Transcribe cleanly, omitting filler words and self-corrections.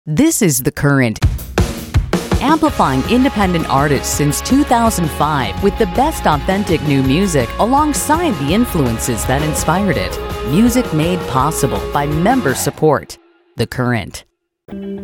This is The Current, amplifying independent artists since 2005 with the best authentic new music alongside the influences that inspired it. Music made possible by member support. The Current.